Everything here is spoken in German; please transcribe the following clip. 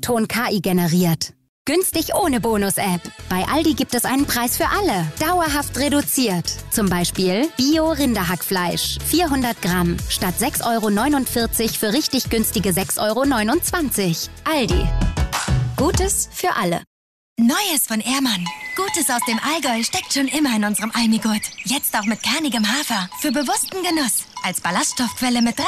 Ton KI generiert. Günstig ohne Bonus-App. Bei Aldi gibt es einen Preis für alle. Dauerhaft reduziert. Zum Beispiel Bio-Rinderhackfleisch. 400 Gramm. Statt 6,49 € für richtig günstige 6,29 €. Aldi. Gutes für alle. Neues von Ehrmann. Gutes aus dem Allgäu steckt schon immer in unserem Almigurt. Jetzt auch mit kernigem Hafer. Für bewussten Genuss. Als Ballaststoffquelle mit